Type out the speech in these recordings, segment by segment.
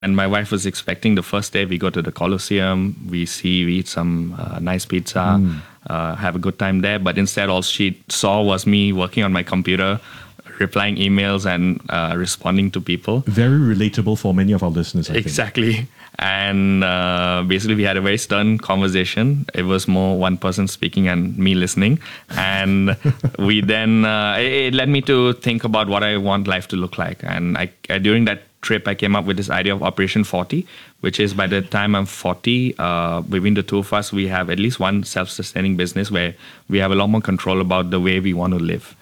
And my wife was expecting the first day we go to the Colosseum, we eat some nice pizza, have a good time there. But instead, all she saw was me working on my computer, replying emails and responding to people. Very relatable for many of our listeners, I think. Exactly. And basically, we had a very stern conversation. It was more one person speaking and me listening. And we then, it led me to think about what I want life to look like. And during that trip, I came up with this idea of Operation 40, which is by the time I'm 40, between the two of us, we have at least one self-sustaining business where we have a lot more control about the way we want to live.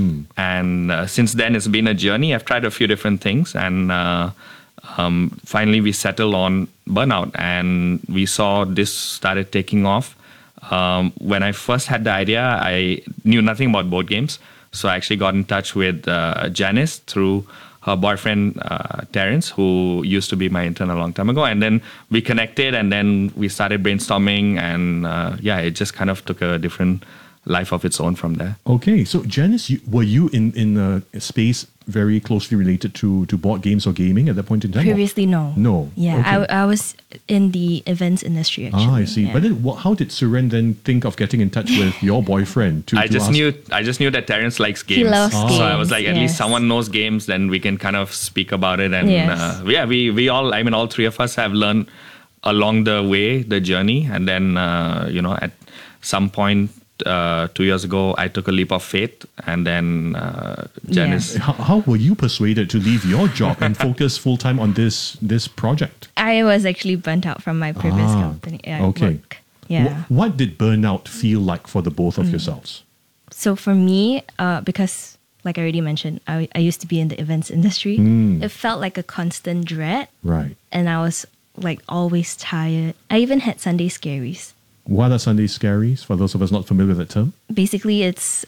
And since then, it's been a journey. I've tried a few different things, and finally we settled on Burnout, and we saw this started taking off. When I first had the idea, I knew nothing about board games. So I actually got in touch with Janice through her boyfriend, Terrence, who used to be my intern a long time ago. And then we connected, and then we started brainstorming, and it just kind of took a different life of its own from there. Okay, so Janice, were you in a space very closely related to board games or gaming at that point in time? Previously, no. No. Yeah, okay. I was in the events industry, actually. I see. Yeah. But then, how did Suren then think of getting in touch with your boyfriend? I just knew that Terrence likes games. He loves games. So I was like, at least someone knows games, then we can kind of speak about it. And we all, all three of us have learned along the way, the journey. And then, at some point, 2 years ago, I took a leap of faith, and then Janice. How were you persuaded to leave your job and focus full time on this project? I was actually burnt out from my previous company. Okay. Work. Yeah. What did burnout feel like for the both of yourselves? So for me, because like I already mentioned, I used to be in the events industry. It felt like a constant dread. Right. And I was like always tired. I even had Sunday scaries. What are Sunday scaries, for those of us not familiar with that term? Basically, it's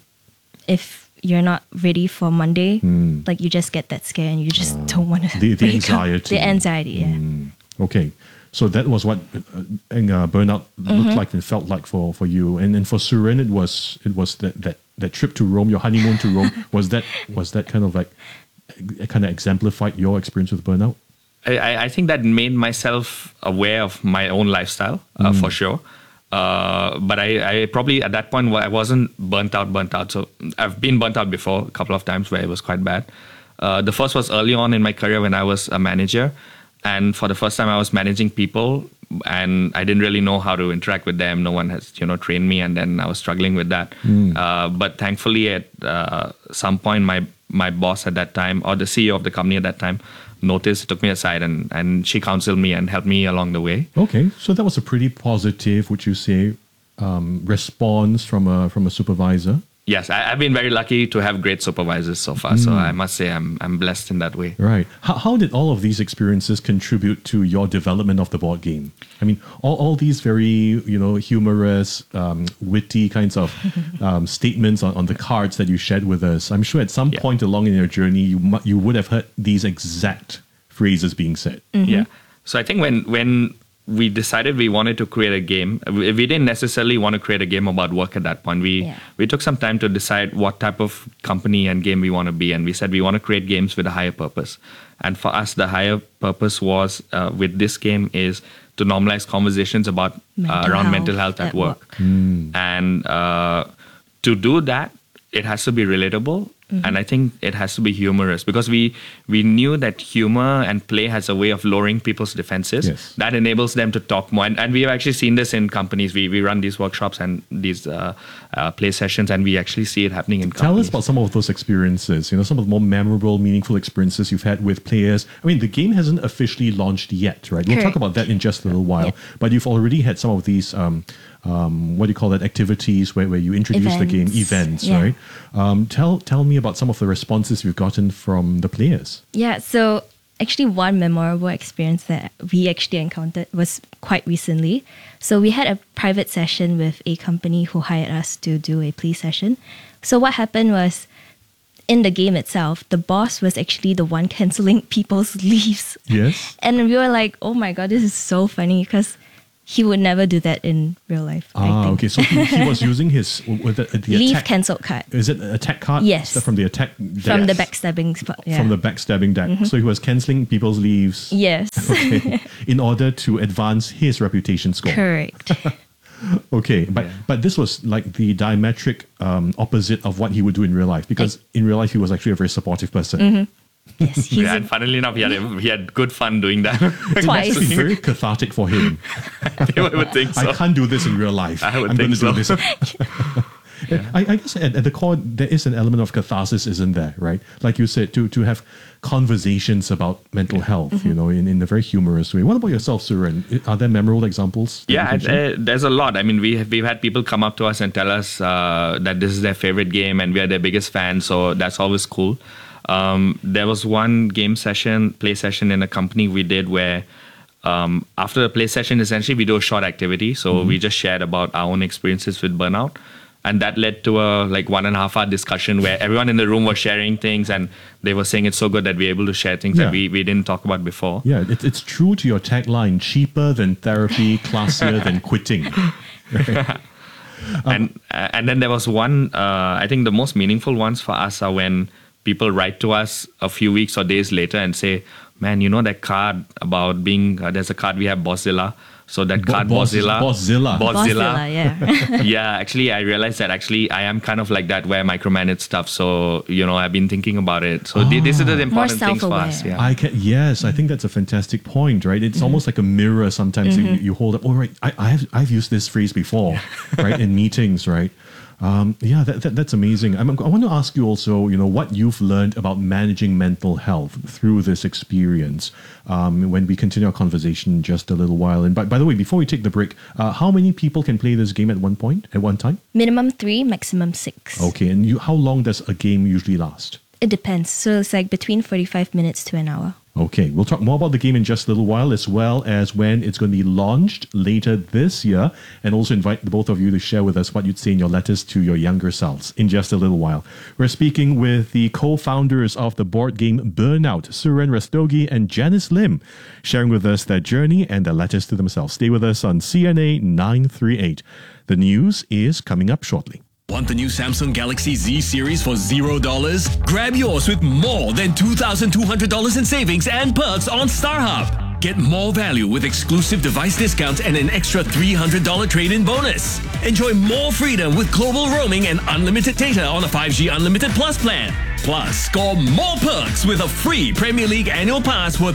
if you're not ready for Monday, like you just get that scare and you just don't want to the anxiety. The anxiety, yeah. Okay. So that was what burnout looked like and felt like for you. And then for Suren, it was that trip to Rome, your honeymoon to Rome. was that kind of like exemplified your experience with burnout? I think that made myself aware of my own lifestyle, for sure. But I probably at that point I wasn't burnt out. So I've been burnt out before a couple of times where it was quite bad. The first was early on in my career when I was a manager. And for the first time I was managing people, and I didn't really know how to interact with them. No one has, trained me, and then I was struggling with that. But thankfully at some point my boss at that time, or the CEO of the company at that time, noticed, took me aside, and she counseled me and helped me along the way. Okay, so that was a pretty positive, would you say, response from a supervisor? Yes, I've been very lucky to have great supervisors so far. So I must say I'm blessed in that way. Right. How did all of these experiences contribute to your development of the board game? I mean, all these very, humorous, witty kinds of statements on the cards that you shared with us. I'm sure at some point along in your journey, you would have heard these exact phrases being said. Yeah. So I think when we decided we wanted to create a game, we didn't necessarily want to create a game about work at that point. We took some time to decide what type of company and game we want to be. And we said we want to create games with a higher purpose. And for us, the higher purpose was with this game is to normalize conversations about mental health at work. And to do that, it has to be relatable. And I think it has to be humorous, because we knew that humor and play has a way of lowering people's defenses. Yes. That enables them to talk more. And we have actually seen this in companies. We run these workshops and these play sessions, and we actually see it happening in companies. Tell us about some of those experiences, some of the more memorable, meaningful experiences you've had with players. I mean, the game hasn't officially launched yet, right? We'll talk about that in just a little while. But you've already had some of these activities where you introduce the game, events, right? Tell me about some of the responses you've gotten from the players. Yeah, so actually one memorable experience that we actually encountered was quite recently. So we had a private session with a company who hired us to do a play session. So what happened was, in the game itself, the boss was actually the one cancelling people's leaves. Yes. And we were like, oh my God, this is so funny, because he would never do that in real life. I think. Okay. So he was using his the Leave attack. cancelled card. Is it attack card? Yes. From the attack deck? From the backstabbing spot. Yeah. From the backstabbing deck. So he was cancelling people's leaves. Yes. Okay. In order to advance his reputation score. Correct. Okay, but this was like the diametric opposite of what he would do in real life, because in real life he was actually a very supportive person. Yes. He's Yeah, and funnily enough, he had good fun doing that. twice. It's very cathartic for him. I would think so. I can't do this in real life. I would I'm going think to do so. this. I guess at the core there is an element of catharsis, isn't there? Right, like you said, to have conversations about mental health, you know, in a very humorous way. What about yourself, Suren? Are there memorable examples? that you Yeah, can share? there's a lot. I mean, we've had people come up to us and tell us that this is their favorite game and we are their biggest fans. So that's always cool. There was one play session in a company we did where after the play session, essentially we do a short activity. So we just shared about our own experiences with burnout. And that led to a 1.5 hour discussion where everyone in the room was sharing things and they were saying it's so good that we're able to share things that we didn't talk about before. Yeah, it's true to your tagline: cheaper than therapy, classier than quitting. Right? And then there was one, I think the most meaningful ones for us are when people write to us a few weeks or days later and say, man, you know that card about being, there's a card we have, Bosszilla. So that card, Bosszilla. Yeah. Yeah, actually, I realized that I am kind of like that where I micromanage stuff. So, you know, I've been thinking about it. So these are the important things for us. Yeah. I think that's a fantastic point, right? It's almost like a mirror sometimes you hold up. Oh, right, I've used this phrase before, right, in meetings, right? That's amazing. I want to ask you also, you know, what you've learned about managing mental health through this experience when we continue our conversation in just a little while. And by the way, before we take the break, how many people can play this game at one time? Minimum 3, maximum 6. Okay, and how long does a game usually last? It depends. So it's like between 45 minutes to an hour. Okay, we'll talk more about the game in just a little while, as well as when it's going to be launched later this year, and also invite the both of you to share with us what you'd say in your letters to your younger selves in just a little while. We're speaking with the co-founders of the board game Burnout, Suren Rastogi and Janice Lim, sharing with us their journey and their letters to themselves. Stay with us on CNA 938. The news is coming up shortly. Want the new Samsung Galaxy Z series for $0? Grab yours with more than $2,200 in savings and perks on StarHub. Get more value with exclusive device discounts and an extra $300 trade-in bonus. Enjoy more freedom with global roaming and unlimited data on a 5G Unlimited Plus plan. Plus, score more perks with a free Premier League annual pass worth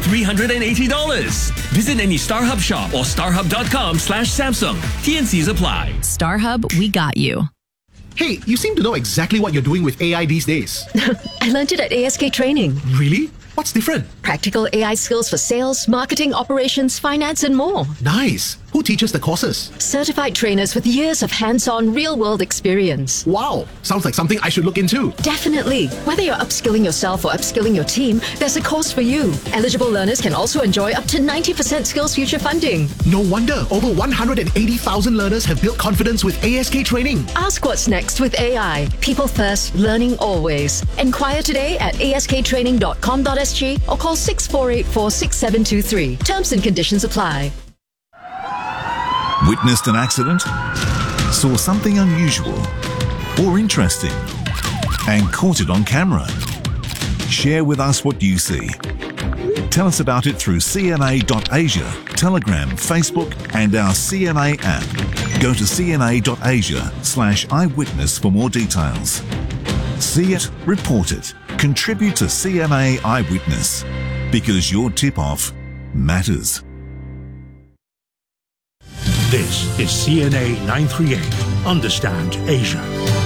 $380. Visit any StarHub shop or starhub.com/Samsung. TNCs apply. StarHub, we got you. Hey, you seem to know exactly what you're doing with AI these days. I learned it at ASK Training. Really? What's different? Practical AI skills for sales, marketing, operations, finance, and more. Nice. Who teaches the courses? Certified trainers with years of hands-on, real-world experience. Wow. Sounds like something I should look into. Definitely. Whether you're upskilling yourself or upskilling your team, there's a course for you. Eligible learners can also enjoy up to 90% SkillsFuture funding. No wonder over 180,000 learners have built confidence with ASK Training. Ask what's next with AI. People first, learning always. Inquire today at asktraining.com.sg or call 6484-6723. Terms and conditions apply. Witnessed an accident? Saw something unusual or interesting and caught it on camera? Share with us what you see. Tell us about it through CNA.Asia, Telegram, Facebook and our CNA app. Go to cna.asia/eyewitness for more details. See it, report it, contribute to CNA Eyewitness, because your tip-off matters. This is CNA 938. Understand Asia.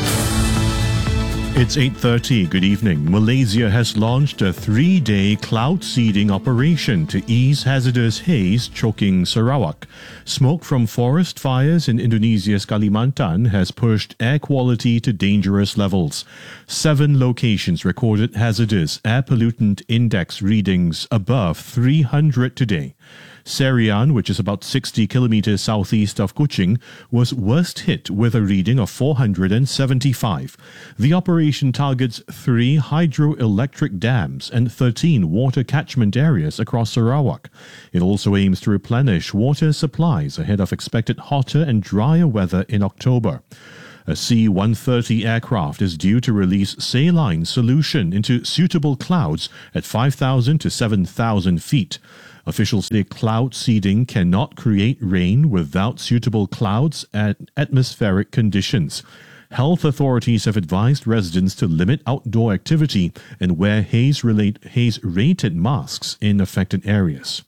It's 8:30. Good evening. Malaysia has launched a 3-day cloud seeding operation to ease hazardous haze choking Sarawak. Smoke from forest fires in Indonesia's Kalimantan has pushed air quality to dangerous levels. 7 locations recorded hazardous air pollutant index readings above 300 today. Serian, which is about 60 kilometers southeast of Kuching, was worst hit with a reading of 475. The operation targets 3 hydroelectric dams and 13 water catchment areas across Sarawak. It also aims to replenish water supplies ahead of expected hotter and drier weather in October. A C-130 aircraft is due to release saline solution into suitable clouds at 5,000 to 7,000 feet. Officials say cloud seeding cannot create rain without suitable clouds and atmospheric conditions. Health authorities have advised residents to limit outdoor activity and wear haze-rated masks in affected areas.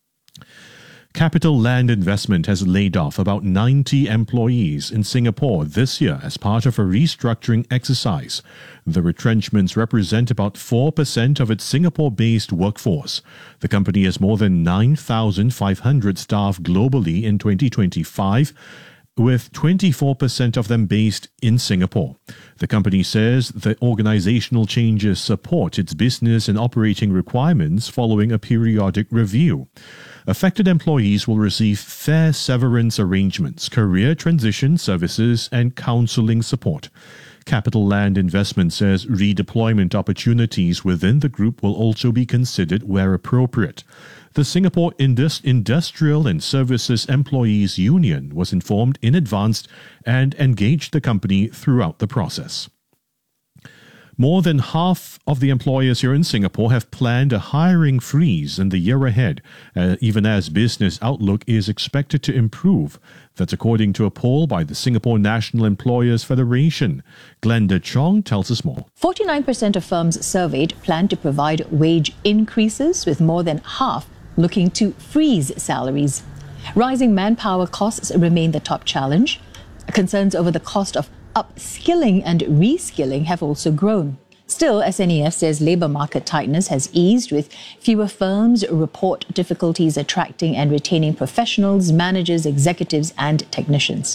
Capital Land Investment has laid off about 90 employees in Singapore this year as part of a restructuring exercise. The retrenchments represent about 4% of its Singapore-based workforce. The company has more than 9,500 staff globally in 2025, with 24% of them based in Singapore. The company says the organizational changes support its business and operating requirements following a periodic review. Affected employees will receive fair severance arrangements, career transition services, and counseling support. Capital Land Investment says redeployment opportunities within the group will also be considered where appropriate. The Singapore Industrial and Services Employees Union was informed in advance and engaged the company throughout the process. More than half of the employers here in Singapore have planned a hiring freeze in the year ahead, even as business outlook is expected to improve. That's according to a poll by the Singapore National Employers Federation. Glenda Chong tells us more. 49% of firms surveyed plan to provide wage increases, with more than half looking to freeze salaries. Rising manpower costs remain the top challenge. Concerns over the cost of upskilling and reskilling have also grown. Still, SNEF says labour market tightness has eased, with fewer firms report difficulties attracting and retaining professionals, managers, executives and technicians.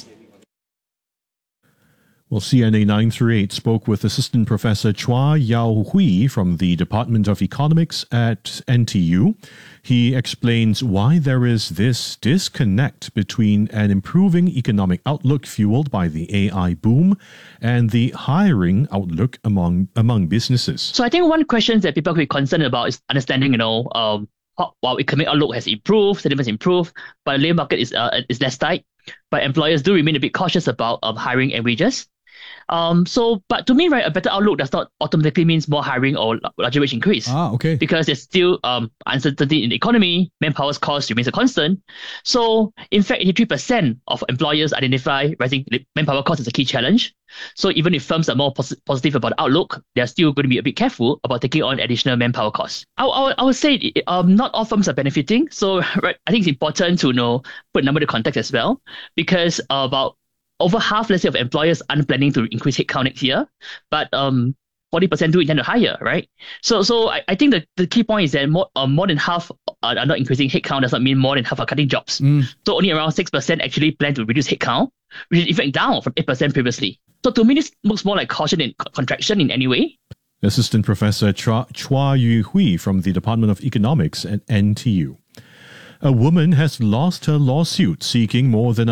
Well, CNA 938 spoke with Assistant Professor Chua Yao Hui from the Department of Economics at NTU. He explains why there is this disconnect between an improving economic outlook fueled by the AI boom and the hiring outlook among businesses. So I think one question that people could be concerned about is understanding, while economic outlook has improved, sentiment has improved, but the labor market is less tight. But employers do remain a bit cautious about hiring and wages. But to me, right, a better outlook does not automatically means more hiring or larger wage increase. Okay. Because there's still uncertainty in the economy, manpower's cost remains a constant. So, in fact, 83% of employers identify rising manpower cost as a key challenge. So, even if firms are more positive about the outlook, they're still going to be a bit careful about taking on additional manpower costs. I would say not all firms are benefiting. So, right, I think it's important to put number to context as well, because about over half, let's say, of employers aren't planning to increase headcount next year, but 40% do intend to hire, right? So I think the key point is that more than half are not increasing headcount does not mean more than half are cutting jobs. So only around 6% actually plan to reduce headcount, which is in fact down from 8% previously. So to me, this looks more like caution and contraction in any way. Assistant Professor Chua Yu Hui from the Department of Economics at NTU. A woman has lost her lawsuit seeking more than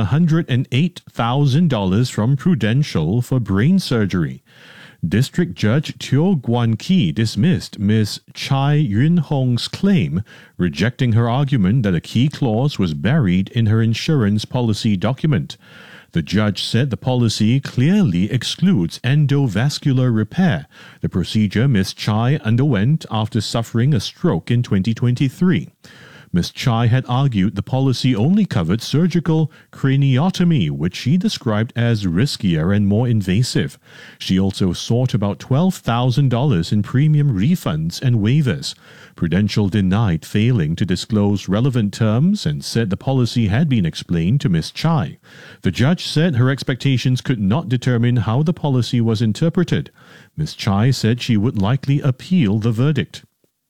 $108,000 from Prudential for brain surgery. District Judge Teo Guan Ki dismissed Ms. Chai Yun Hong's claim, rejecting her argument that a key clause was buried in her insurance policy document. The judge said the policy clearly excludes endovascular repair, the procedure Ms. Chai underwent after suffering a stroke in 2023. Ms. Chai had argued the policy only covered surgical craniotomy, which she described as riskier and more invasive. She also sought about $12,000 in premium refunds and waivers. Prudential denied failing to disclose relevant terms and said the policy had been explained to Ms. Chai. The judge said her expectations could not determine how the policy was interpreted. Ms. Chai said she would likely appeal the verdict.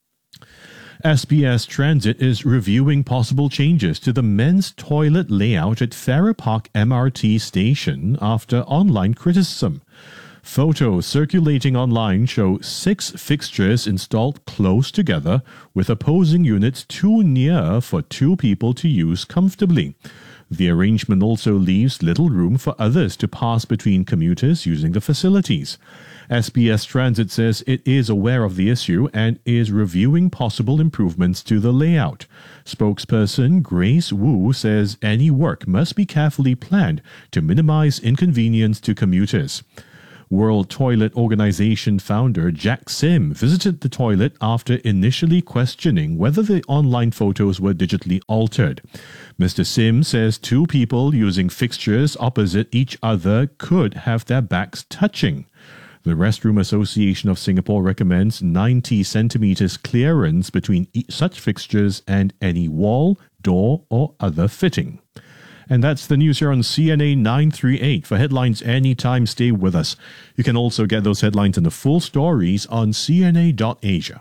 SBS Transit is reviewing possible changes to the men's toilet layout at Farrer Park MRT station after online criticism. Photos circulating online show 6 fixtures installed close together with opposing units too near for 2 people to use comfortably. The arrangement also leaves little room for others to pass between commuters using the facilities. SBS Transit says it is aware of the issue and is reviewing possible improvements to the layout. Spokesperson Grace Wu says any work must be carefully planned to minimize inconvenience to commuters. World Toilet Organization founder Jack Sim visited the toilet after initially questioning whether the online photos were digitally altered. Mr. Sim says 2 people using fixtures opposite each other could have their backs touching. The Restroom Association of Singapore recommends 90 centimeters clearance between such fixtures and any wall, door, or other fitting. And that's the news here on CNA 938. For headlines anytime, stay with us. You can also get those headlines and the full stories on cna.asia.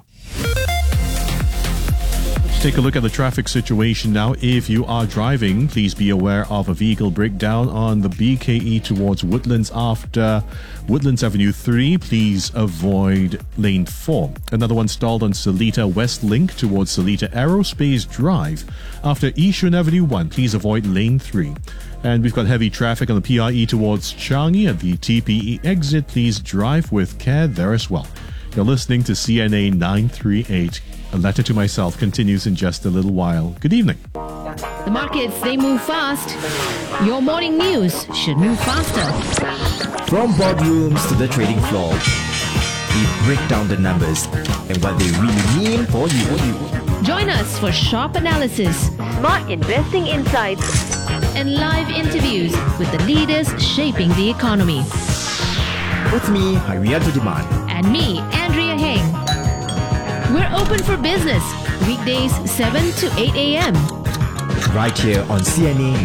Take a look at the traffic situation now. If you are driving, please be aware of a vehicle breakdown on the BKE towards Woodlands after Woodlands Avenue 3. Please avoid lane 4. Another one stalled on Seletar West Link towards Seletar Aerospace Drive. After Yishun Avenue 1, please avoid lane 3. And we've got heavy traffic on the PRE towards Changi at the TPE exit. Please drive with care there as well. You're listening to CNA 938. A Letter to Myself continues in just a little while. Good evening. The markets, they move fast. Your morning news should move faster. From boardrooms to the trading floor, we break down the numbers and what they really mean for you. Join us for sharp analysis, smart investing insights, and live interviews with the leaders shaping the economy. With me, Hariato Demand. And me, Andrea Heng. We're open for business, weekdays 7 to 8 a.m. Right here on CNA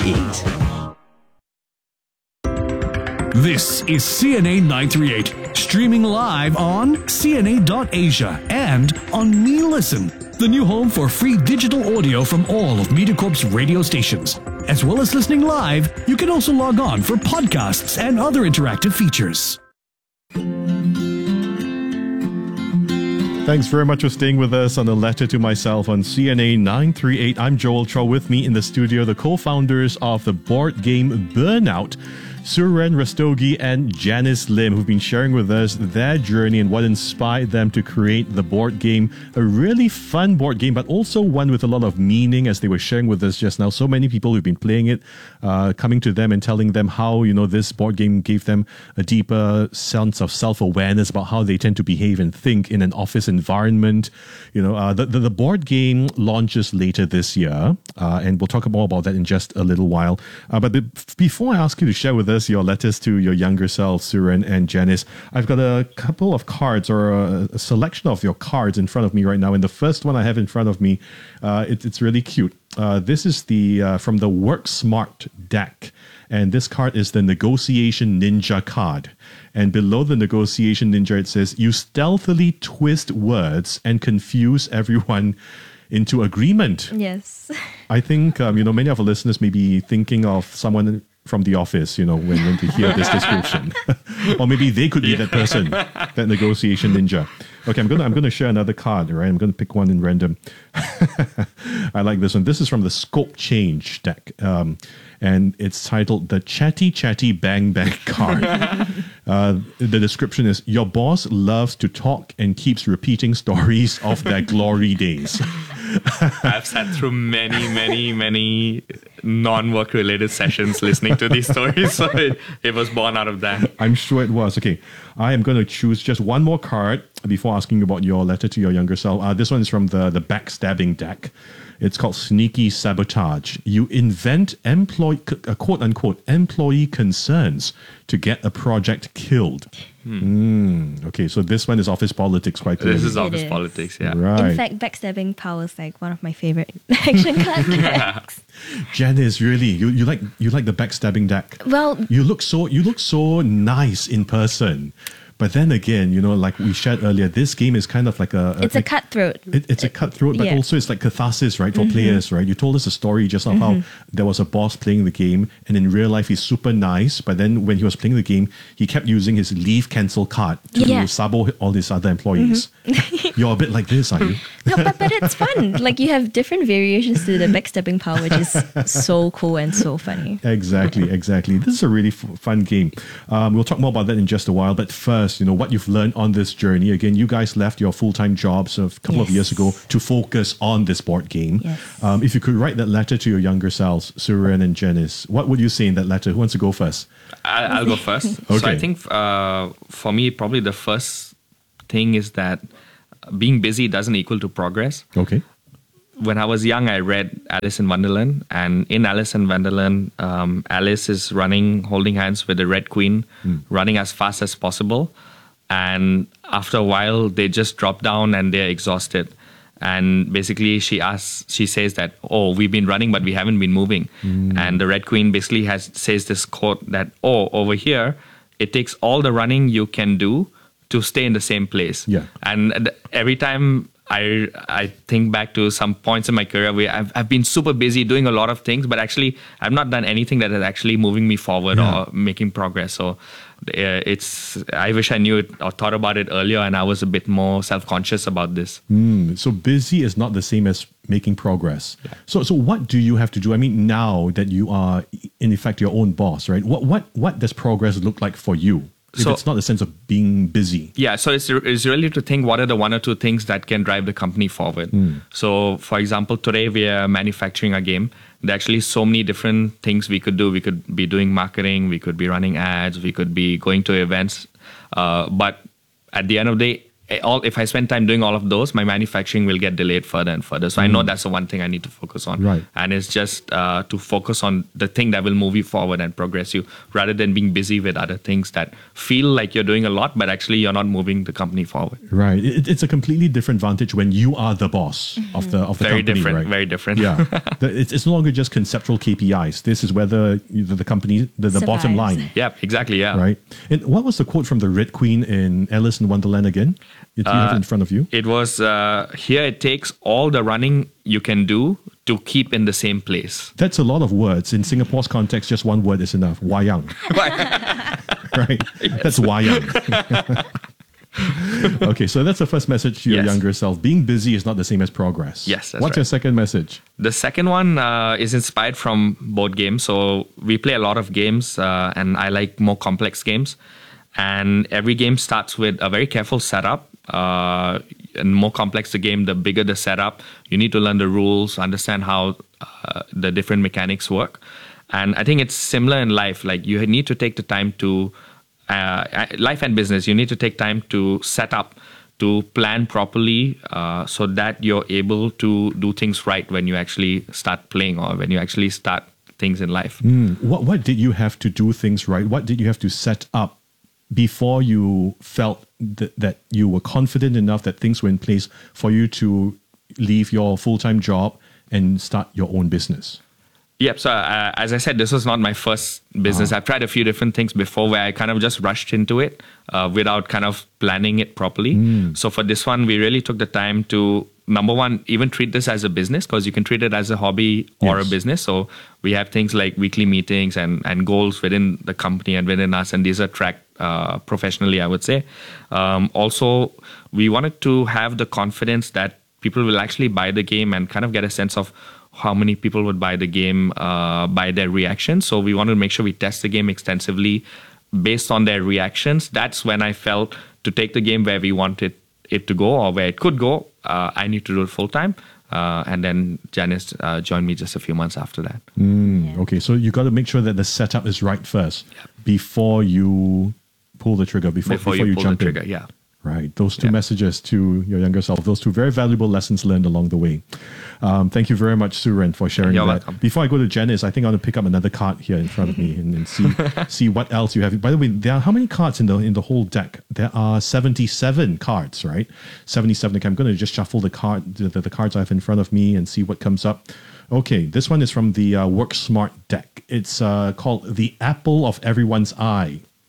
938. This is CNA 938, streaming live on CNA.asia and on Me Listen, the new home for free digital audio from all of MediaCorp's radio stations. As well as listening live, you can also log on for podcasts and other interactive features. Thanks very much for staying with us on A Letter to Myself on CNA 938. I'm Joel Chow. With me in the studio, the co-founders of the board game Burnout, Suren Rastogi and Janice Lim, who've been sharing with us their journey and what inspired them to create the board game. A really fun board game, but also one with a lot of meaning, as they were sharing with us just now. So many people who've been playing it, coming to them and telling them how, this board game gave them a deeper sense of self-awareness about how they tend to behave and think in an office environment. The board game launches later this year, and we'll talk more about that in just a little while. But before I ask you to share with us your letters to your younger selves, Suren and Janice, I've got a couple of cards, or a selection of your cards in front of me right now. And the first one I have in front of me, it's really cute. This is the from the Work Smart deck. And this card is the Negotiation Ninja card. And below the Negotiation Ninja, it says, you stealthily twist words and confuse everyone into agreement. Yes. I think, many of our listeners may be thinking of someone from the office, when they hear this description. Or maybe they could be that person, that Negotiation Ninja. Okay, I'm gonna share another card, right? I'm gonna pick one in random. I like this one. This is from the Scope Change deck. And it's titled the Chatty Bang Bang card. The description is, your boss loves to talk and keeps repeating stories of their glory days. I've sat through many non-work related sessions listening to these stories, so it was born out of that. I'm sure it was. Okay, I am going to choose just one more card before asking you about your letter to your younger self. This one is from the Backstabbing deck. It's called Sneaky Sabotage. You invent quote-unquote employee concerns to get a project killed. Okay, so this one is office politics quite clearly. This is office politics, yeah. Right. In fact, Backstabbing Power is like one of my favorite action card decks. Janice, really, you like the Backstabbing deck? Well, you look so nice in person. But then again, like we shared earlier, this game is kind of like it's a cutthroat. It's a cutthroat, but also it's like catharsis, right, for players, right? You told us a story just of how there was a boss playing the game, and in real life he's super nice, but then when he was playing the game, he kept using his leave cancel card to sabo all his other employees. You're a bit like this, are you? No, but it's fun. Like you have different variations to the backstabbing power, which is so cool and so funny. Exactly. This is a really fun game. We'll talk more about that in just a while, but first, what you've learned on this journey. Again, you guys left your full-time jobs a couple of years ago to focus on this board game. Yes. If you could write that letter to your younger selves, Suren and Janice, what would you say in that letter? Who wants to go first? I'll go first. Okay. So I think for me, probably the first thing is that being busy doesn't equal to progress. Okay. When I was young, I read Alice in Wonderland, and in Alice in Wonderland, Alice is running, holding hands with the Red Queen, running as fast as possible. And after a while, they just drop down and they're exhausted. And basically, she says that, oh, we've been running, but we haven't been moving. And the Red Queen basically says this quote that, oh, over here, it takes all the running you can do to stay in the same place. Yeah. And every time I think back to some points in my career where I've been super busy doing a lot of things, but actually I've not done anything that is actually moving me forward or making progress. So I wish I knew it or thought about it earlier, and I was a bit more self-conscious about this. So busy is not the same as making progress. Yeah. So what do you have to do? I mean, now that you are in effect your own boss, right? What does progress look like for you? If it's not the sense of being busy. Yeah, so it's really to think what are the one or two things that can drive the company forward. So, for example, today we are manufacturing a game. There are actually so many different things we could do. We could be doing marketing, we could be running ads, we could be going to events. But at the end of the day, if I spend time doing all of those, my manufacturing will get delayed further and further. So I know that's the one thing I need to focus on. Right. And it's just to focus on the thing that will move you forward and progress you, rather than being busy with other things that feel like you're doing a lot, but actually you're not moving the company forward. Right. It's a completely different vantage when you are the boss of the very company. Different, right? Very different. Yeah. It's no longer just conceptual KPIs. This is whether the company, the bottom line. Yeah, exactly. Yeah. Right. And what was the quote from the Red Queen in Alice in Wonderland again? Do you have it in front of you? It was, here it takes all the running you can do to keep in the same place. That's a lot of words. In Singapore's context, just one word is enough. Wayang. Right? Yes. That's wayang. Okay, so that's the first message to your younger self. Being busy is not the same as progress. Yes, that's What's your second message? The second one is inspired from board games. So we play a lot of games, and I like more complex games. And every game starts with a very careful setup. And more complex the game, the bigger the setup. You need to learn the rules, understand how the different mechanics work. And I think it's similar in life. Like you need to take the time to, life and business, you need to take time to set up, to plan properly so that you're able to do things right when you actually start playing or when you actually start things in life. What did you have to do things right? What did you have to set up before you felt that you were confident enough that things were in place for you to leave your full-time job and start your own business? Yep. So as I said, this was not my first business. I've tried a few different things before where I kind of just rushed into it without kind of planning it properly. So for this one, we really took the time to, number one, even treat this as a business, because you can treat it as a hobby or a business. So we have things like weekly meetings and goals within the company and within us, and these are tracked professionally, I would say. Also, we wanted to have the confidence that people will actually buy the game and kind of get a sense of how many people would buy the game by their reactions. So we wanted to make sure we test the game extensively based on their reactions. That's when I felt to take the game where we wanted it to go or where it could go, I need to do it full time. And then Janice joined me just a few months after that. Okay, so you got to make sure that the setup is right first before you pull the trigger, before you pull jump the trigger, in. yeah. Right. Those two messages to your younger self, those two very valuable lessons learned along the way. Thank you very much, Suren, for sharing You're that. welcome. Before I go to Janice, I think I want to pick up another card here in front of me and see what else you have. By the way, there are how many cards in the whole deck? There are 77 cards, right? 77. Okay, I'm going to just shuffle the cards I have in front of me and see what comes up. Okay, this one is from the Work Smart deck. It's called The Apple of Everyone's Eye.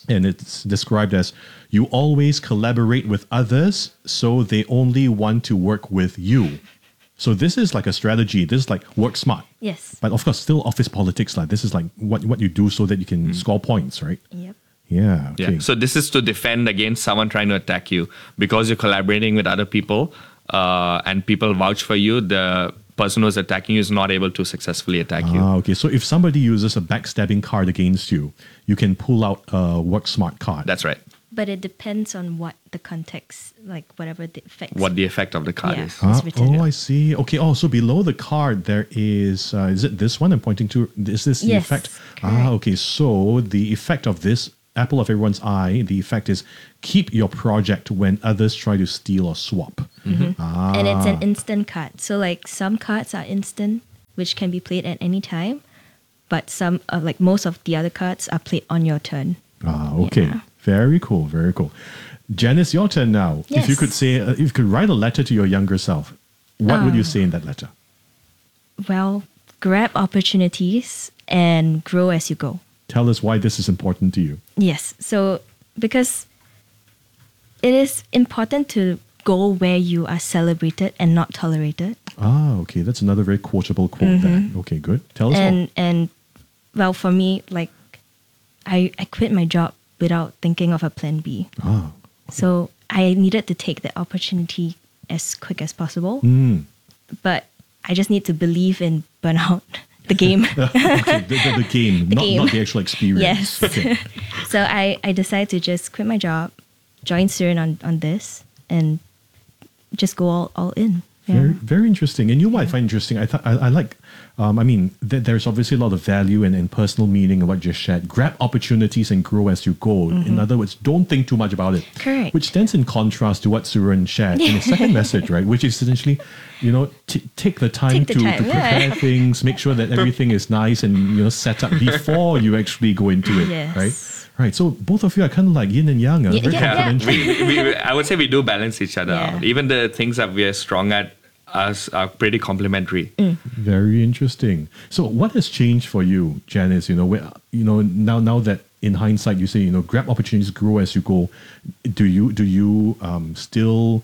And it's described as, you always collaborate with others, so they only want to work with you. So this is like a strategy. This is like work smart. Yes. But of course, still office politics. Like this is like what you do so that you can score points, right? Yep. Yeah. Okay. Yeah. So this is to defend against someone trying to attack you because you're collaborating with other people, and people vouch for you. The person who's attacking you is not able to successfully attack you. Okay. So if somebody uses a backstabbing card against you, you can pull out a work smart card. That's right. But it depends on what the context, like whatever the effect. What the effect of the card is. I see. Okay. Oh, so below the card there is it this one I'm pointing to? Is this the Yes, effect? Okay. So the effect of this apple of everyone's eye, the effect is keep your project when others try to steal or swap. And it's an instant card. So like some cards are instant, which can be played at any time, but some like most of the other cards are played on your turn. Okay. Yeah. Very cool. Very cool. Janice, your turn now. If you Yes. could say, if you could write a letter to your younger self, what would you say in that letter? Well, grab opportunities and grow as you go. Tell us why this is important to you. Yes. So because it is important to go where you are celebrated and not tolerated. Okay. That's another very quotable quote there. Okay, good. Tell us more. And well, for me, like I quit my job without thinking of a plan B. So I needed to take the opportunity as quick as possible. But I just need to believe in burnout, the game. Okay, the game, not the actual experience. Yes. Okay. So I decided to just quit my job, join Siren on this, and just go all in. Yeah. Very, very interesting. And you know what I find interesting? I like, there's obviously a lot of value and personal meaning in what you just shared. Grab opportunities and grow as you go. In other words, don't think too much about it. Correct. Which stands in contrast to what Suren shared in his second message, right? Which is essentially, take the time to prepare things, make sure that everything is nice and, set up before you actually go into it, Yes. right? Right. So both of you are kind of like yin and yang. Very complementary. I would say we do balance each other out. Even the things that we are strong at us are pretty complementary. Very interesting. So what has changed for you, Janice? Now that in hindsight you say, grab opportunities, grow as you go. Do you still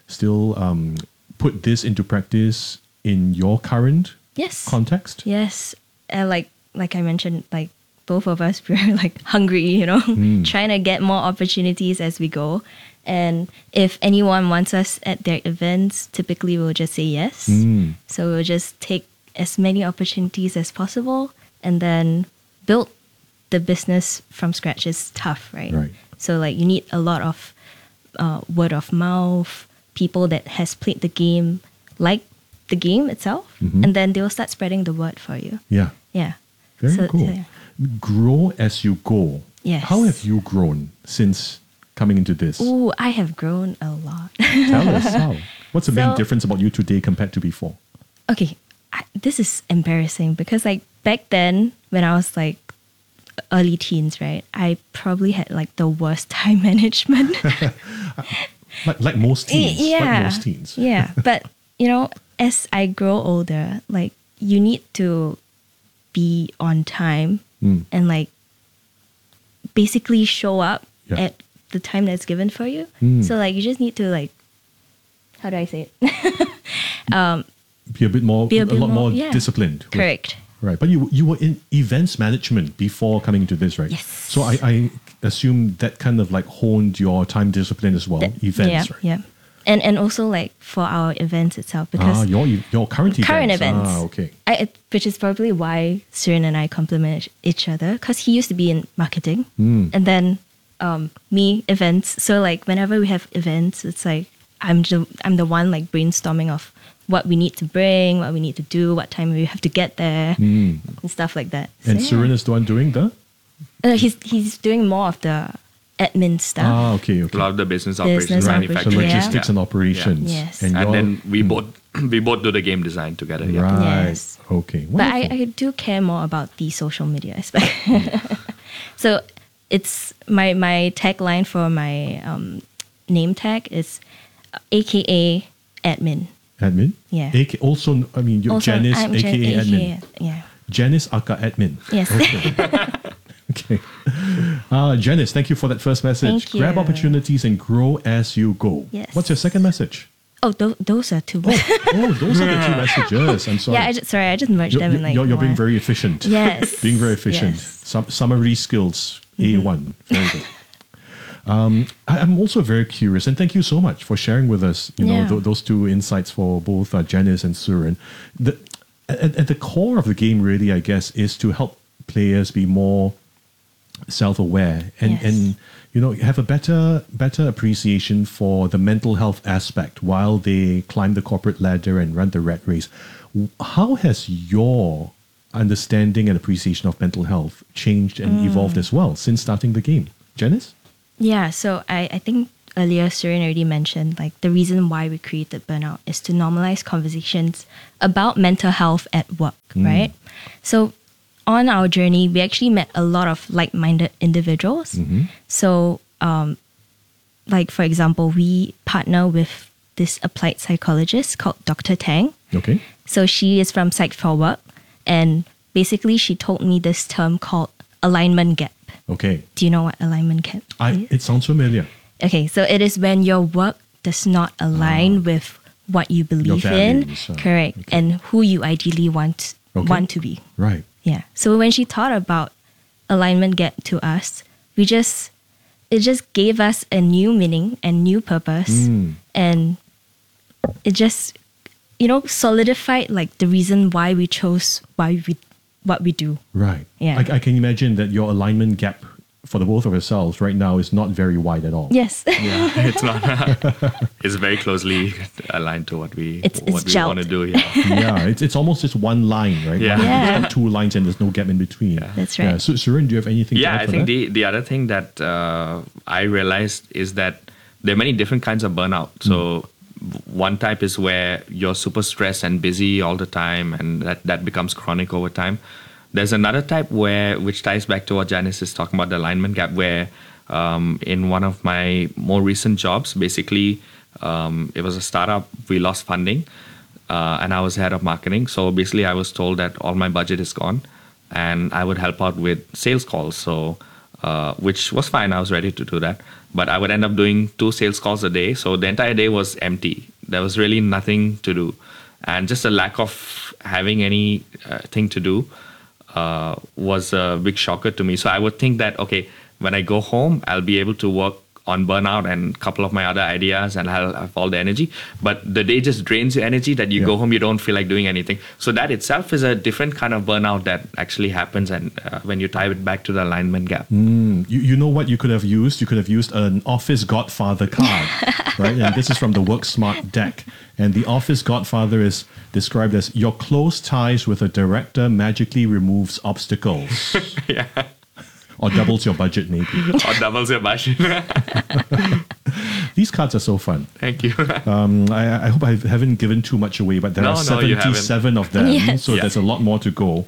put this into practice in your current context? Yes. Like I mentioned, like both of us, we're like hungry, trying to get more opportunities as we go. And if anyone wants us at their events, typically we'll just say yes. So we'll just take as many opportunities as possible and then build the business from scratch is tough, right? So like you need a lot of word of mouth, people that has played the game, like the game itself, and then they'll start spreading the word for you. Yeah. Yeah. Very cool. Grow as you go. Yes. How have you grown since coming into this? Ooh, I have grown a lot. Tell us how. What's the main difference about you today compared to before? Okay, this is embarrassing because like back then when I was like early teens, right, I probably had like the worst time management. like most teens. Yeah. Like most teens. Yeah. But as I grow older, like you need to be on time and like basically show up at the time that's given for you. So like you just need to like, how do I say it? Be a lot more disciplined. Correct. Right. But you were in events management before coming into this, right? Yes. So I assume that kind of like honed your time discipline as well. Events, right? Yeah. And also like for our events itself, because your current events. Okay. Which is probably why Siren and I complement each other, because he used to be in marketing and then me events. So like whenever we have events, it's like I'm the one like brainstorming of what we need to bring, what we need to do, what time we have to get there, and stuff like that. So, and Siren is the one doing the? He's doing more of the admin stuff. Okay. A lot of the business operations, manufacturing, so logistics and operations. Yes. And then we both do the game design together. Yeah. Right. Yes. Okay. But I do care more about the social media aspect. So it's my tagline for my name tag is AKA admin. Admin? Yeah. Also, you're Janice, AKA admin. Yeah. Janice aka admin. Yes. Okay. Okay. Janice, thank you for that first message. Thank you. Grab opportunities and grow as you go. Yes. What's your second message? Oh, those are two. Those are the two messages. I'm sorry. Yeah, I just merged them in like You're being one. very efficient. Yes. Being very efficient. Yes. Summary skills, A1. Very good. I'm also very curious, and thank you so much for sharing with us, those two insights for both Janice and Surin. At the core of the game, really, I guess, is to help players be more self-aware and have a better appreciation for the mental health aspect while they climb the corporate ladder and run the rat race. How has your understanding and appreciation of mental health changed and evolved as well since starting the game? Janice? Yeah, so I think earlier Surin already mentioned like the reason why we created Burnout is to normalize conversations about mental health at work, right? So on our journey, we actually met a lot of like-minded individuals. So like for example, we partner with this applied psychologist called Dr. Tang. Okay. So she is from Psych for Work, and basically she told me this term called alignment gap. Okay. Do you know what alignment gap is? It sounds familiar. Okay, so it is when your work does not align with what you believe in, correct, and who you ideally want to be. Right. Yeah. So when she thought about alignment gap to us, it just gave us a new meaning and new purpose, and it just solidified like the reason why we chose what we do. Right. Yeah. I can imagine that your alignment gap for the both of yourselves right now is not very wide at all. Yes. Yeah, it's not. It's very closely aligned to what we gelled. want to do. Yeah. Yeah, it's almost just one line, right? Yeah. It's not two lines and there's no gap in between. Yeah. That's right. Yeah. So, Surin, do you have anything to add I for think that? the other thing that I realized is that there are many different kinds of burnout. So one type is where you're super stressed and busy all the time, and that becomes chronic over time. There's another type which ties back to what Janice is talking about, the alignment gap, where in one of my more recent jobs, basically it was a startup, we lost funding, and I was head of marketing. So basically I was told that all my budget is gone and I would help out with sales calls. So which was fine, I was ready to do that. But I would end up doing 2 sales calls a day. So the entire day was empty. There was really nothing to do. And just a lack of having any thing to do was a big shocker to me. So I would think that, okay, when I go home, I'll be able to work on burnout and a couple of my other ideas and I'll have all the energy. But the day just drains your energy that you go home, you don't feel like doing anything. So that itself is a different kind of burnout that actually happens, and when you tie it back to the alignment gap. You know what you could have used? You could have used an Office Godfather card, right? And this is from the Work Smart deck. And the Office Godfather is described as your close ties with a director magically removes obstacles. Yeah. Or doubles your budget, maybe. Or doubles your budget. These cards are so fun. Thank you. I hope I haven't given too much away, but there are 77 of them, so there's a lot more to go.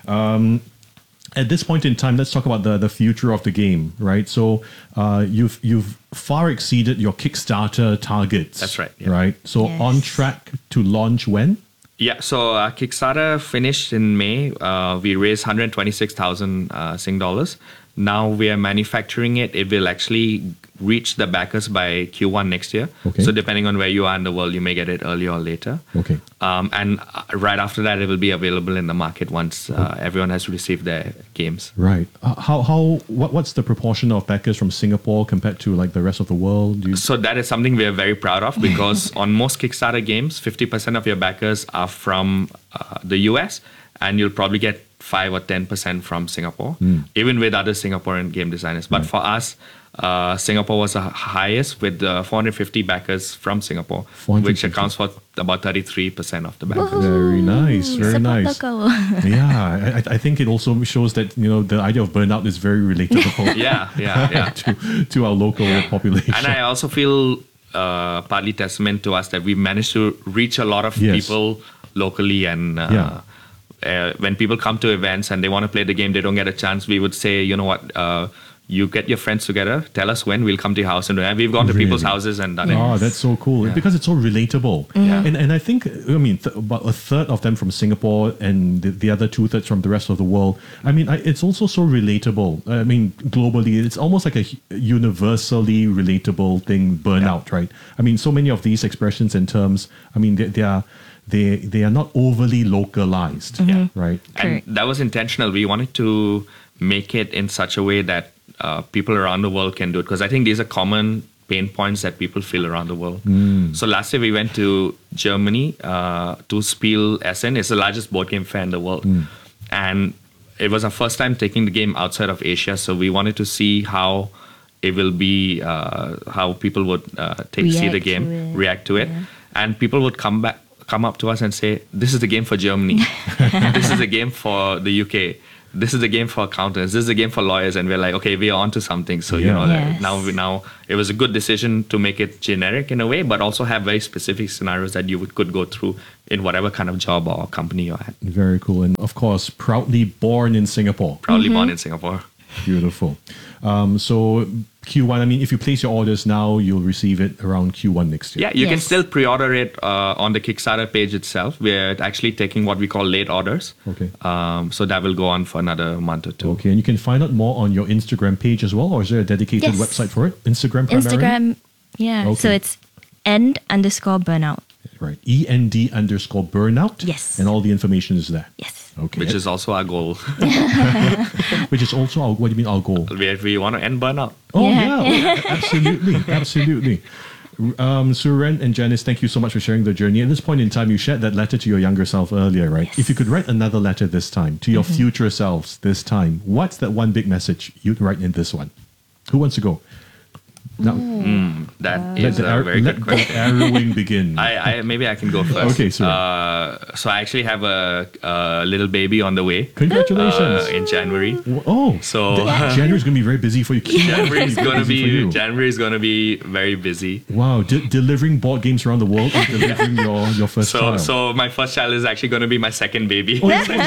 At this point in time, let's talk about the future of the game, right? So you've far exceeded your Kickstarter targets. That's right. Yeah. Right? So on track to launch when? Yeah, so Kickstarter finished in May. We raised 126,000 Sing dollars. Now we are manufacturing it. It will actually reach the backers by Q1 next year. Okay. So depending on where you are in the world, you may get it earlier or later. Okay. And right after that, it will be available in the market once everyone has received their games. Right. What's the proportion of backers from Singapore compared to like the rest of the world? So that is something we are very proud of, because on most Kickstarter games, 50% of your backers are from the US, and you'll probably get 5 or 10% from Singapore, even with other Singaporean game designers. But for us, Singapore was the highest with 450 backers from Singapore, which accounts for about 33% of the backers. Very nice, very nice. Yeah, I think it also shows that the idea of burnout is very relatable. yeah. to our local population. And I also feel partly testament to us that we managed to reach a lot of people locally, and when people come to events and they want to play the game, they don't get a chance. We would say, you know what, You get your friends together, tell us when, we'll come to your house. And we've gone to people's houses and done it. Oh, that's so cool. Because it's so relatable. And I think, about a third of them from Singapore and the other 2/3 from the rest of the world. It's also so relatable. Globally, it's almost like a universally relatable thing, burnout, right? So many of these expressions and terms, they are not overly localized, right? And that was intentional. We wanted to make it in such a way that people around the world can do it, because I think these are common pain points that people feel around the world. So last year we went to Germany to Spiel Essen. It's the largest board game fair in the world. And it was our first time taking the game outside of Asia, so we wanted to see how it will be, how people would see the game, react to it. And people would come up to us and say, this is the game for Germany. This is the game for the UK. This is the game for accountants. This is the game for lawyers. And we're like, okay, we are onto something. So, now it was a good decision to make it generic in a way, but also have very specific scenarios that you could go through in whatever kind of job or company you're at. Very cool. And of course, proudly born in Singapore. Proudly born in Singapore. Beautiful. So Q1, if you place your orders now, you'll receive it around Q1 next year. Yeah, you can still pre-order it on the Kickstarter page itself. We're actually taking what we call late orders. Okay. So that will go on for another month or two. Okay, and you can find out more on your Instagram page as well, or is there a dedicated website for it? Instagram primarily? Instagram, yeah. Okay. So it's end_burnout. Right. END_burnout. Yes. And all the information is there. Yes. Okay. Which is also our goal. Which is also our, what do you mean our goal? We want to end burnout. Oh, yeah. Absolutely. Absolutely. Suren and Janice, thank you so much for sharing the journey. At this point in time, you shared that letter to your younger self earlier, right? Yes. If you could write another letter this time to your future selves this time, what's that one big message you'd write in this one? Who wants to go? That is a very good question. Let the arrowing begin. Maybe I can go first. Okay, sure. So I actually have a little baby on the way. Congratulations. In January. Oh, so January is going to be very busy for you. January is going to be very busy. Wow, delivering board games around the world and delivering your first child. So my first child is actually going to be my second baby.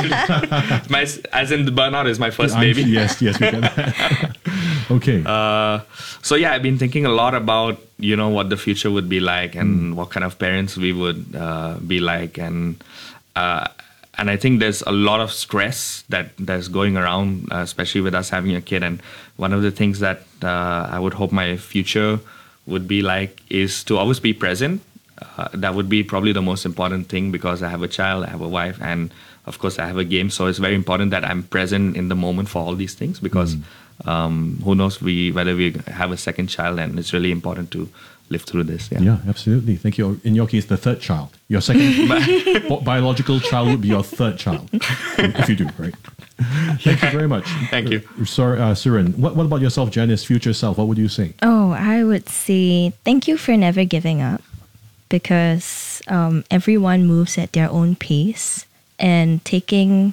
As in the burnout is my first baby. Yes, we get that. Okay. So yeah, I've been thinking a lot about what the future would be like and what kind of parents we would be like, and I think there's a lot of stress that's going around, especially with us having a kid. And one of the things that I would hope my future would be like is to always be present. That would be probably the most important thing, because I have a child, I have a wife, and of course I have a game. So it's very important that I'm present in the moment for all these things, because who knows whether we have a second child, and it's really important to live through this. Yeah, absolutely. Thank you. In your case, the third child. Your second biological child would be your third child, if you do, right? Thank you very much. Thank you. Sorry, Suren. What about yourself, Janice, future self? What would you say? Oh, I would say thank you for never giving up, because everyone moves at their own pace, and taking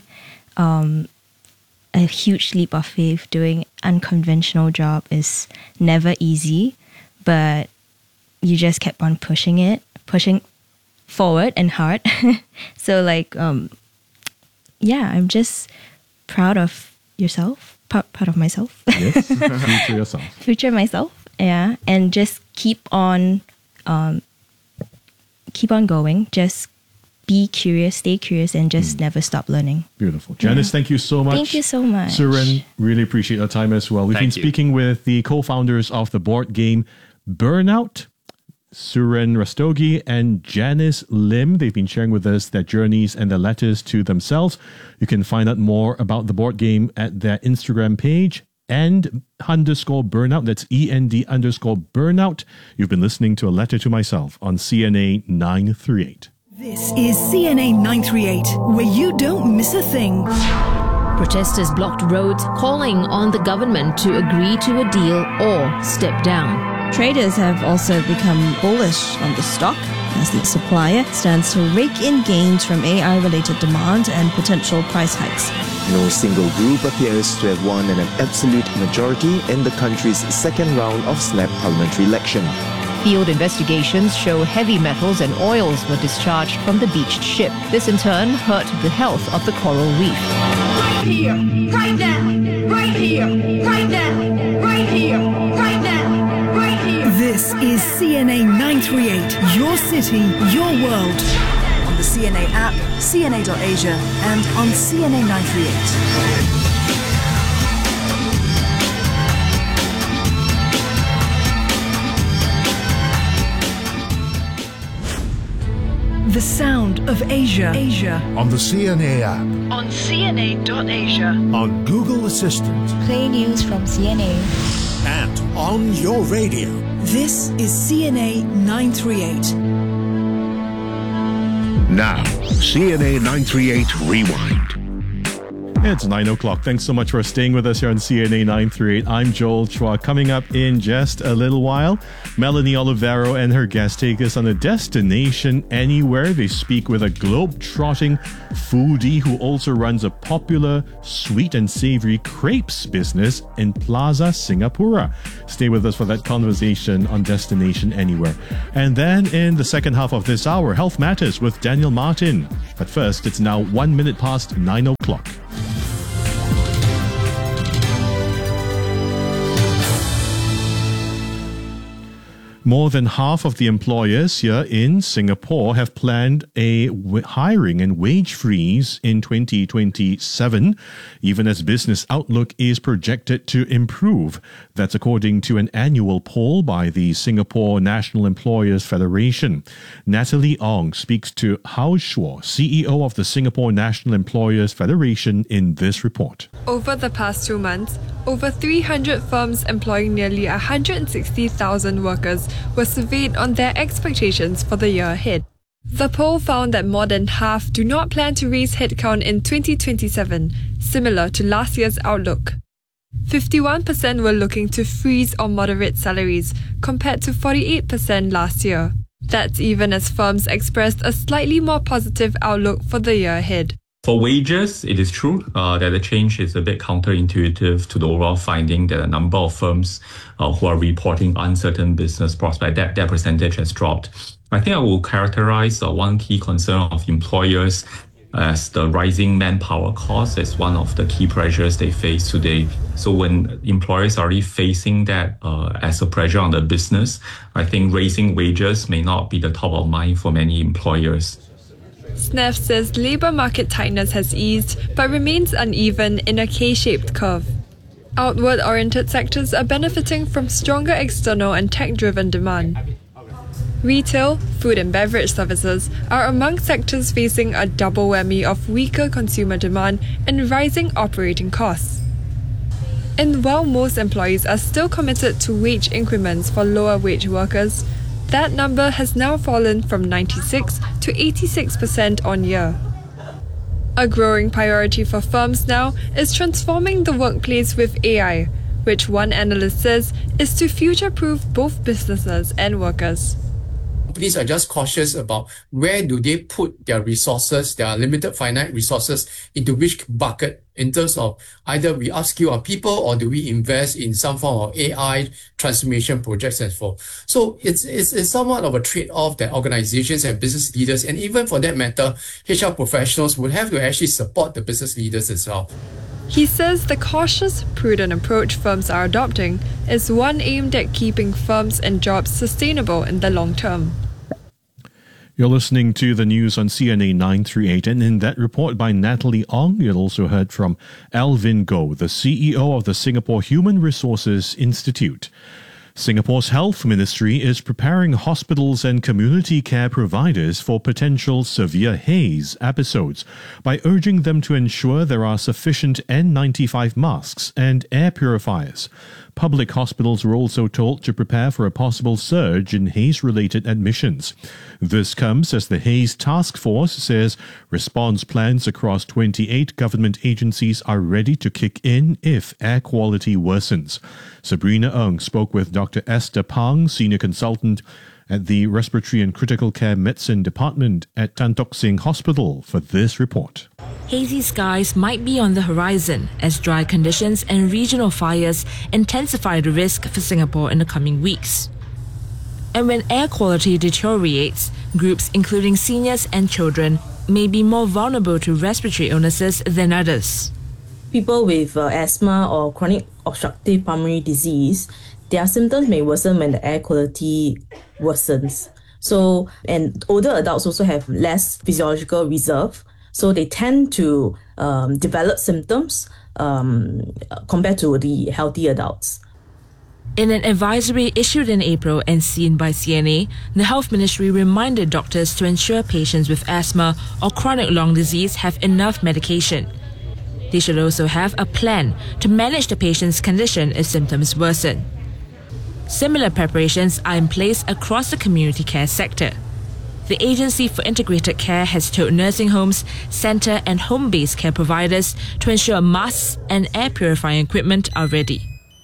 a huge leap of faith doing unconventional job is never easy, but you just kept on pushing forward and hard. So I'm just proud of yourself, proud of myself. Yes, future yourself. Future myself, yeah. And just keep on going. Just be curious, stay curious, and just never stop learning. Beautiful. Janice, thank you so much. Thank you so much. Suren, really appreciate your time as well. We've been speaking with the co-founders of the board game Burnout, Suren Rastogi and Janice Lim. They've been sharing with us their journeys and their letters to themselves. You can find out more about the board game at their Instagram page, end_burnout. That's END_burnout. You've been listening to A Letter to Myself on CNA 938. This is CNA 938, where you don't miss a thing. Protesters blocked roads, calling on the government to agree to a deal or step down. Traders have also become bullish on the stock as the supplier stands to rake in gains from AI-related demand and potential price hikes. No single group appears to have won an absolute majority in the country's second round of snap parliamentary election. Field investigations show heavy metals and oils were discharged from the beached ship. This in turn hurt the health of the coral reef. here, right now, right here, right now, right here, right now, right here. This is CNA 938, your city, your world. On the CNA app, CNA.Asia, and on CNA 938. The sound of Asia. On the CNA app. On CNA.Asia. On Google Assistant. Play news from CNA. And on your radio. This is CNA 938. Now, CNA 938 Rewind. It's 9 o'clock. Thanks so much for staying with us here on CNA 938. I'm Joel Chua. Coming up in just a little while, Melanie Olivero and her guest take us on a destination anywhere. They speak with a globe-trotting foodie who also runs a popular sweet and savory crepes business in Plaza Singapura. Stay with us for that conversation on Destination Anywhere. And then in the second half of this hour, Health Matters with Daniel Martin. But first, it's now 1 minute past 9 o'clock. More than half of the employers here in Singapore have planned a hiring and wage freeze in 2027, even as business outlook is projected to improve. That's according to an annual poll by the Singapore National Employers Federation. Natalie Ong speaks to Hao Shuo, CEO of the Singapore National Employers Federation, in this report. Over the past 2 months, over 300 firms employing nearly 160,000 workers were surveyed on their expectations for the year ahead. The poll found that more than half do not plan to raise headcount in 2027, similar to last year's outlook. 51% were looking to freeze or moderate salaries, compared to 48% last year. That's even as firms expressed a slightly more positive outlook for the year ahead. For wages, it is true that the change is a bit counterintuitive to the overall finding that a number of firms who are reporting uncertain business prospects, that percentage has dropped. I think I will characterize one key concern of employers as the rising manpower cost as one of the key pressures they face today. So when employers are already facing that as a pressure on the business, I think raising wages may not be the top of mind for many employers. SNEF says labour market tightness has eased but remains uneven in a K-shaped curve. Outward-oriented sectors are benefiting from stronger external and tech-driven demand. Retail, food and beverage services are among sectors facing a double whammy of weaker consumer demand and rising operating costs. And while most employees are still committed to wage increments for lower wage workers, that number has now fallen from 96 to 86% on year. A growing priority for firms now is transforming the workplace with AI, which one analyst says is to future-proof both businesses and workers. Companies are just cautious about where do they put their resources, their limited finite resources, into which bucket in terms of either we upskill our people or do we invest in some form of AI transformation projects and so forth. So it's somewhat of a trade-off that organizations and business leaders, and even for that matter, HR professionals would have to actually support the business leaders as well. He says the cautious, prudent approach firms are adopting is one aimed at keeping firms and jobs sustainable in the long term. You're listening to the news on CNA 938, and in that report by Natalie Ong, you also heard from Alvin Goh, the CEO of the Singapore Human Resources Institute. Singapore's Health Ministry is preparing hospitals and community care providers for potential severe haze episodes by urging them to ensure there are sufficient N95 masks and air purifiers. Public hospitals were also told to prepare for a possible surge in haze-related admissions. This comes as the Haze Task Force says response plans across 28 government agencies are ready to kick in if air quality worsens. Sabrina Ng spoke with Dr. Esther Pang, Senior Consultant at the Respiratory and Critical Care Medicine Department at Tan Tock Seng Hospital for this report. Hazy skies might be on the horizon as dry conditions and regional fires intensify the risk for Singapore in the coming weeks. And when air quality deteriorates, groups including seniors and children may be more vulnerable to respiratory illnesses than others. people with asthma or chronic obstructive pulmonary disease, their symptoms may worsen when the air quality worsens. So, and older adults also have less physiological reserve, so they tend to develop symptoms compared to the healthy adults. In an advisory issued in April and seen by CNA, the Health Ministry reminded doctors to ensure patients with asthma or chronic lung disease have enough medication. They should also have a plan to manage the patient's condition if symptoms worsen. Similar preparations are in place across the community care sector. The Agency for Integrated Care has told nursing homes, centre and home-based care providers to ensure masks and air purifying equipment are ready.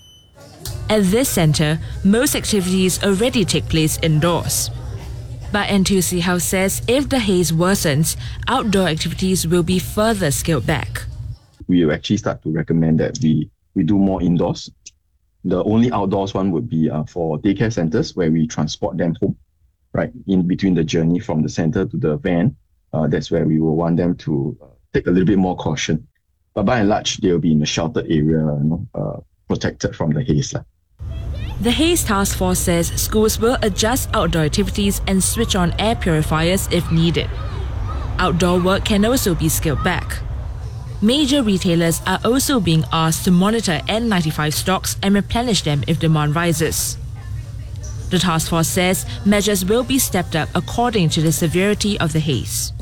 At this centre, most activities already take place indoors. But NTUC Health says if the haze worsens, outdoor activities will be further scaled back. We will actually start to recommend that we do more indoors. The only outdoors one would be for daycare centres where we transport them home, right, in between the journey from the centre to the van. That's where we will want them to take a little bit more caution. But by and large, they'll be in a sheltered area, protected from the haze. The Haze Task Force says schools will adjust outdoor activities and switch on air purifiers if needed. Outdoor work can also be scaled back. Major retailers are also being asked to monitor N95 stocks and replenish them if demand rises. The task force says measures will be stepped up according to the severity of the haze.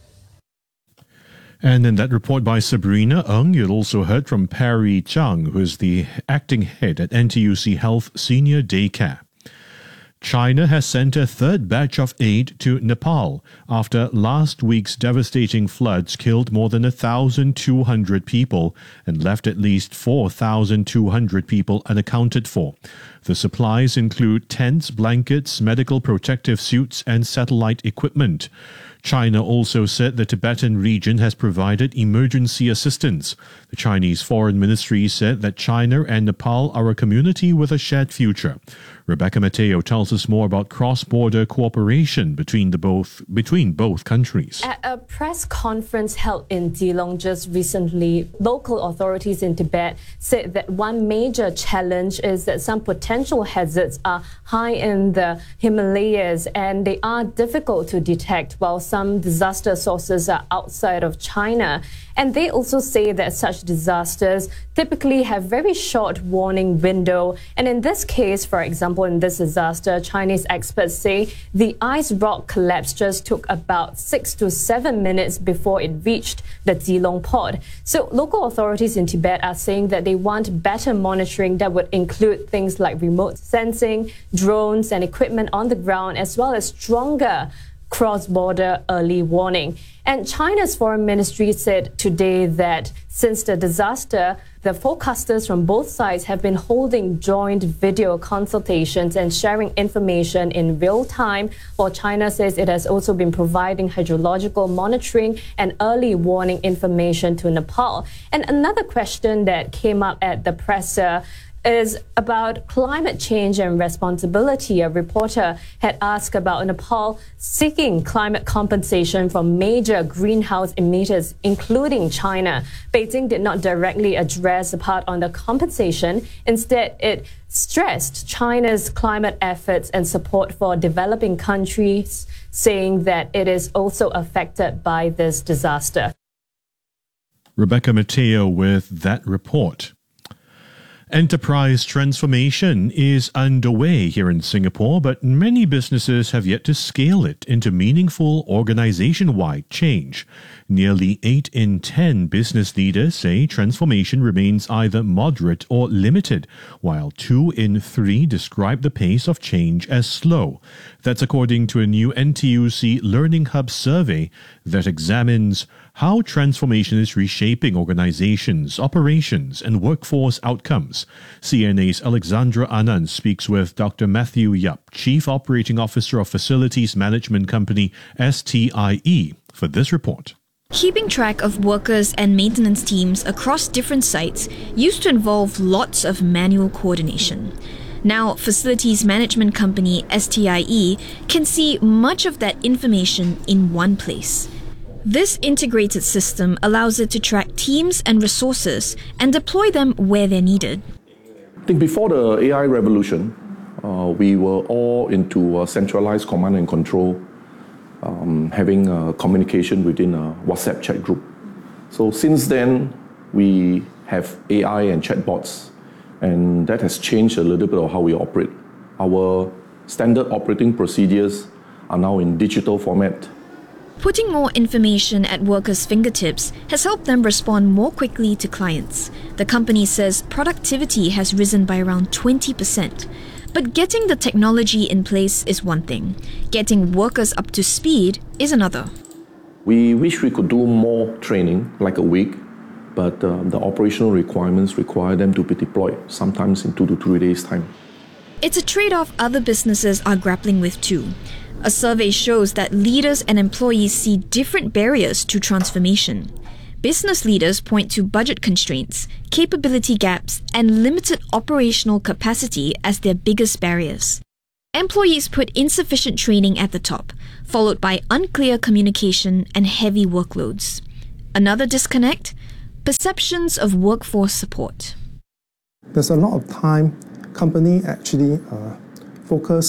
And in that report by Sabrina Ng, you also heard from Perry Chung, who is the acting head at NTUC Health Senior Daycare. China has sent a third batch of aid to Nepal after last week's devastating floods killed more than 1,200 people and left at least 4,200 people unaccounted for. The supplies include tents, blankets, medical protective suits, and satellite equipment. China also said the Tibetan region has provided emergency assistance. The Chinese Foreign Ministry said that China and Nepal are a community with a shared future. Rebecca Mateo tells us more about cross-border cooperation between both countries. At a press conference held in Geelong just recently, local authorities in Tibet said that one major challenge is that some potential hazards are high in the Himalayas and they are difficult to detect, while some disaster sources are outside of China. And they also say that such disasters typically have very short warning window. And in this case, for example, in this disaster, Chinese experts say the ice rock collapse just took about 6 to 7 minutes before it reached the Geelong port. So local authorities in Tibet are saying that they want better monitoring that would include things like remote sensing, drones and equipment on the ground, as well as stronger cross-border early warning. And China's foreign ministry said today that since the disaster, the forecasters from both sides have been holding joint video consultations and sharing information in real time, while China says it has also been providing hydrological monitoring and early warning information to Nepal. And another question that came up at the presser is about climate change and responsibility. A reporter had asked about Nepal seeking climate compensation from major greenhouse emitters, including China. Beijing did not directly address the part on the compensation. Instead, it stressed China's climate efforts and support for developing countries, saying that it is also affected by this disaster. Rebecca Mateo with that report. Enterprise transformation is underway here in Singapore, but many businesses have yet to scale it into meaningful organization-wide change. Nearly 8 in 10 business leaders say transformation remains either moderate or limited, while 2 in 3 describe the pace of change as slow. That's according to a new NTUC Learning Hub survey that examines how transformation is reshaping organizations, operations, and workforce outcomes. CNA's Alexandra Anand speaks with Dr. Matthew Yap, Chief Operating Officer of Facilities Management Company STIE, for this report. Keeping track of workers and maintenance teams across different sites used to involve lots of manual coordination. Now, Facilities Management Company STIE can see much of that information in one place. This integrated system allows it to track teams and resources and deploy them where they're needed. I think before the AI revolution, we were all into centralized command and control, having communication within a WhatsApp chat group. So since then, we have AI and chatbots, and that has changed a little bit of how we operate. Our standard operating procedures are now in digital format. Putting more information at workers' fingertips has helped them respond more quickly to clients. The company says productivity has risen by around 20%. But getting the technology in place is one thing. Getting workers up to speed is another. We wish we could do more training, like a week, but the operational requirements require them to be deployed, sometimes in 2 to 3 days' time. It's a trade-off other businesses are grappling with too. A survey shows that leaders and employees see different barriers to transformation. Business leaders point to budget constraints, capability gaps, and limited operational capacity as their biggest barriers. Employees put insufficient training at the top, followed by unclear communication and heavy workloads. Another disconnect? Perceptions of workforce support. There's a lot of time company actually focus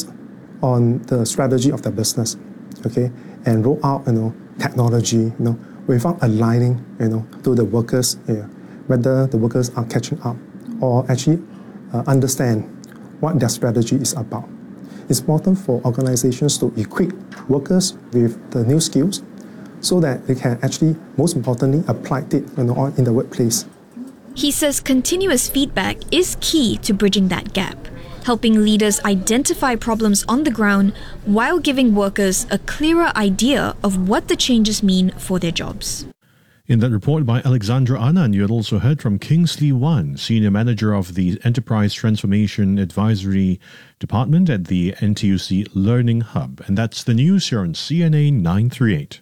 on the strategy of the business, okay, and roll out, technology, without aligning, to the workers, whether the workers are catching up or actually understand what their strategy is about. It's important for organizations to equip workers with the new skills so that they can actually, most importantly, apply it, in the workplace. He says continuous feedback is key to bridging that gap, helping leaders identify problems on the ground while giving workers a clearer idea of what the changes mean for their jobs. In that report by Alexandra Anand, you had also heard from Kingsley Wan, Senior Manager of the Enterprise Transformation Advisory Department at the NTUC Learning Hub. And that's the news here on CNA 938.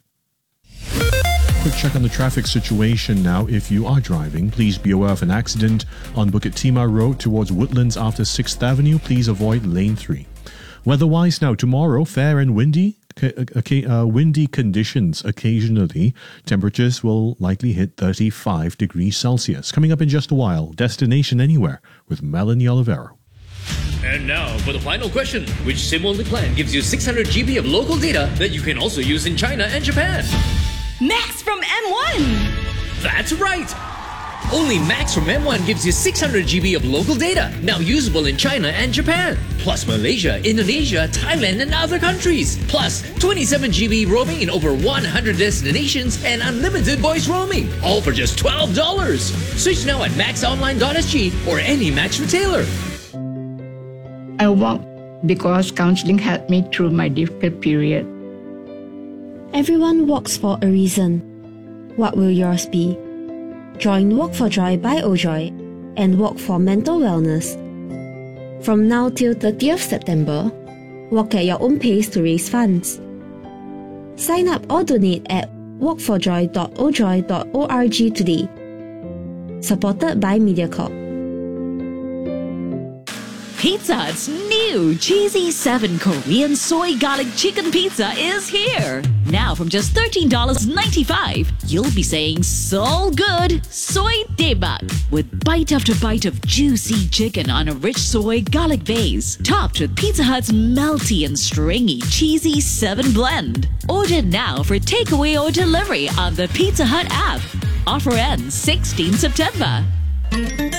Quick check on the traffic situation now. If you are driving, please be aware of an accident on Bukit Timah Road towards Woodlands after 6th Avenue. Please avoid lane 3. Weather-wise now, tomorrow, fair and windy. Windy conditions occasionally. Temperatures will likely hit 35 degrees Celsius. Coming up in just a while, Destination Anywhere with Melanie Olivero. And now for the final question. Which SIM-only plan gives you 600 GB of local data that you can also use in China and Japan? Max from M1! That's right! Only Max from M1 gives you 600 GB of local data, now usable in China and Japan. Plus Malaysia, Indonesia, Thailand and other countries. Plus 27 GB roaming in over 100 destinations and unlimited voice roaming. All for just $12. Switch now at maxonline.sg or any Max retailer. I walked because counseling helped me through my difficult period. Everyone walks for a reason. What will yours be? Join Walk for Joy by Ojoy and Walk for Mental Wellness. From now till 30th September, walk at your own pace to raise funds. Sign up or donate at walkforjoy.ojoy.org today. Supported by MediaCorp. Pizza Hut's new Cheesy 7 Korean Soy Garlic Chicken Pizza is here. Now from just $13.95, you'll be saying so good, soy daebak, with bite after bite of juicy chicken on a rich soy garlic base, topped with Pizza Hut's melty and stringy Cheesy 7 blend. Order now for takeaway or delivery on the Pizza Hut app. Offer ends 16 September.